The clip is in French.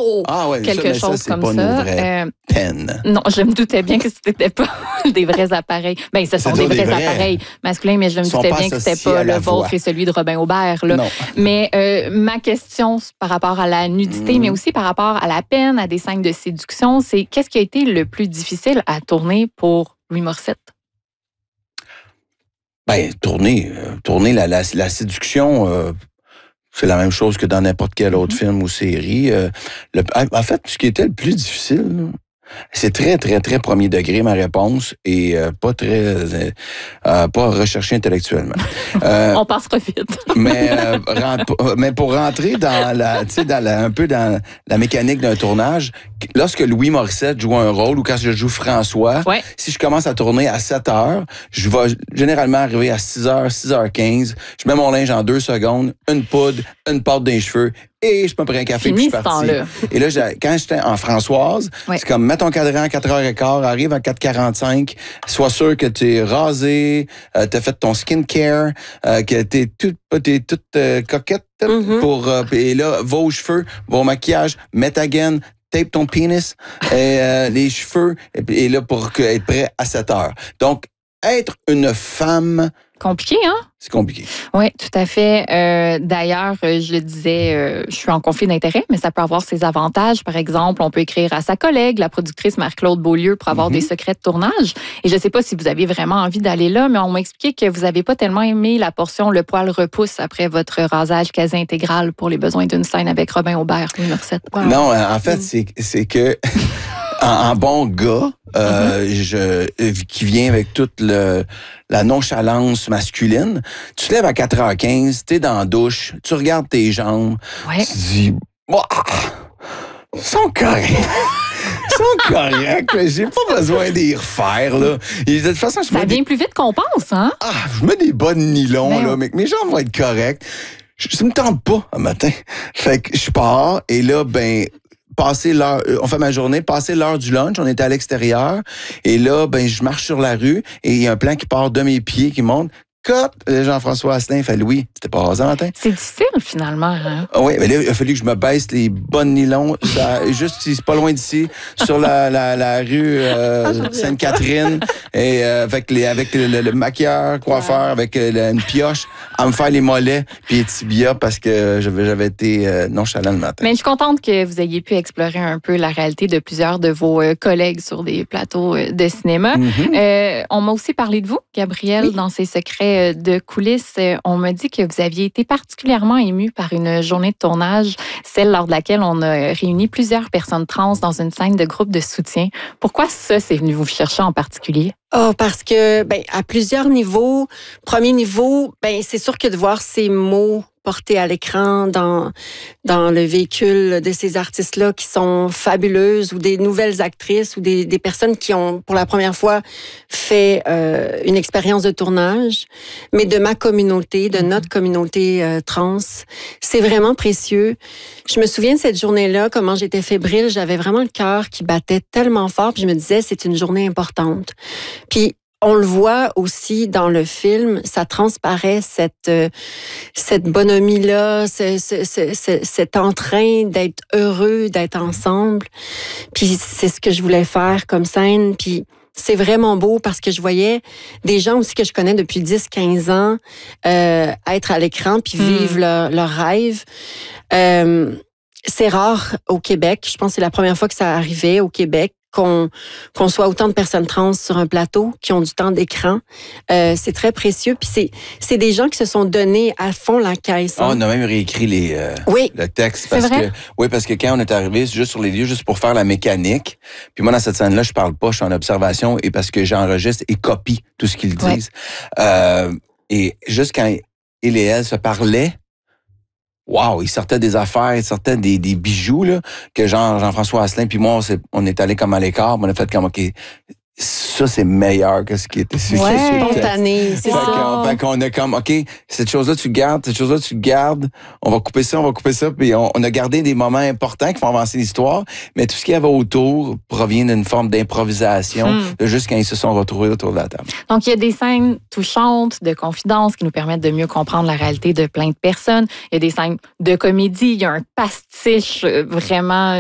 gros, quelque chose c'est comme pas ça. Nos vraies peines. Non, je me doutais bien que ce n'était pas des vrais appareils. Ben, ce sont des vrais appareils masculins, mais je me doutais bien que c'était pas le vôtre et celui de Robin Aubert. Là. Non. Mais ma question par rapport à la nudité, mais aussi par rapport à la peine, à des scènes de séduction, c'est qu'est-ce qui a été le plus difficile à tourner pour Louis Morissette? Ben, tourner la séduction, c'est la même chose que dans n'importe quel autre film ou série. En fait, ce qui était le plus difficile, là, c'est très, très, très premier degré, ma réponse, et pas recherché intellectuellement. On passera vite. mais pour rentrer un peu dans la mécanique d'un tournage, lorsque Louis Morissette joue un rôle ou quand je joue François, si je commence à tourner à 7 heures, je vais généralement arriver à 6 heures, 6h15, je mets mon linge en 2 secondes, une poudre, une pâte dans les cheveux, et je me prends un café puis je suis parti. Et là, quand j'étais en Françoise, c'est comme mets ton cadran à 4h15, arrive à 4h45, sois sûr que tu es rasé, t'as fait ton skincare, que t'es toute coquette et là, va aux cheveux, va au maquillage, mets ta gaine, tape ton pénis, les cheveux, et là, pour être prêt à 7 heures. Donc, être une femme... Compliqué, hein? C'est compliqué. Oui, tout à fait. D'ailleurs, je le disais, je suis en conflit d'intérêts, mais ça peut avoir ses avantages. Par exemple, on peut écrire à sa collègue, la productrice Marie-Claude Beaulieu, pour avoir des secrets de tournage. Et je ne sais pas si vous avez vraiment envie d'aller là, mais on m'a expliqué que vous n'avez pas tellement aimé la portion Le poil repousse après votre rasage quasi intégral pour les besoins d'une scène avec Robin Aubert, Louis Morissette. Wow. Non, en fait, c'est que... En bon gars, qui vient avec toute la nonchalance masculine, tu te lèves à 4h15, t'es dans la douche, tu regardes tes jambes, tu te dis, ils sont corrects. Ils sont corrects. J'ai pas besoin d'y refaire, là. Et de toute façon, ça vient plus vite qu'on pense, hein? Je mets des bas de nylon, là, mais mes jambes vont être correctes. Ça me tente pas un matin. Fait que je pars, et là, passer l'heure, on fait ma journée, passer l'heure du lunch, on était à l'extérieur, et là, je marche sur la rue, et il y a un plan qui part de mes pieds, qui monte, cut, Jean-François Asselin fait Louis, c'était pas rasant, matin. C'est difficile, finalement, hein? Oui, mais là, il a fallu que je me baisse les bonnes nylons, juste, c'est pas loin d'ici, sur la rue Sainte-Catherine, et avec le maquilleur, coiffeur, avec une pioche, à me faire les mollets, puis les tibias, parce que j'avais été nonchalant le matin. Mais je suis contente que vous ayez pu explorer un peu la réalité de plusieurs de vos collègues sur des plateaux de cinéma. On m'a aussi parlé de vous, Gabrielle, dans ses secrets de coulisses. On m'a dit que vous aviez été particulièrement ému par une journée de tournage, celle lors de laquelle on a réuni plusieurs personnes trans dans une scène de groupe de soutien. Pourquoi ça, c'est venu vous chercher en particulier? Parce que, à plusieurs niveaux. Premier niveau, c'est sûr que de voir ces mots portés à l'écran dans le véhicule de ces artistes-là qui sont fabuleuses, ou des nouvelles actrices, ou des personnes qui ont, pour la première fois, fait une expérience de tournage, mais de ma communauté, de notre communauté trans. C'est vraiment précieux. Je me souviens de cette journée-là, comment j'étais fébrile, j'avais vraiment le cœur qui battait tellement fort, puis je me disais, c'est une journée importante. Puis, on le voit aussi dans le film, ça transparaît cette bonhomie-là, cet entrain d'être heureux, d'être ensemble. Puis c'est ce que je voulais faire comme scène. Puis c'est vraiment beau parce que je voyais des gens aussi que je connais depuis 10-15 ans être à l'écran puis vivre leur rêve. C'est rare au Québec. Je pense que c'est la première fois que ça arrivait au Québec. Qu'on soit autant de personnes trans sur un plateau qui ont du temps d'écran. C'est très précieux. Puis c'est des gens qui se sont donnés à fond la caisse. Hein? On a même réécrit le texte. Parce que quand on est arrivé, c'est juste sur les lieux, juste pour faire la mécanique. Puis moi, dans cette scène-là, je parle pas, je suis en observation, et parce que j'enregistre et copie tout ce qu'ils disent. Et juste quand il et elle se parlaient, wow, il sortait des affaires, il sortait des bijoux, là, que Jean-François Asselin puis moi, on est allé comme à l'écart, on a fait comme, OK, ça, c'est meilleur que ce qui était sur spontané, c'est ça. Fait qu'on a comme, OK, cette chose-là, tu gardes, on va couper ça, puis on a gardé des moments importants qui font avancer l'histoire, mais tout ce qu'il y avait autour provient d'une forme d'improvisation, de juste quand ils se sont retrouvés autour de la table. Donc, il y a des scènes touchantes, de confidences qui nous permettent de mieux comprendre la réalité de plein de personnes. Il y a des scènes de comédie, il y a un pastiche vraiment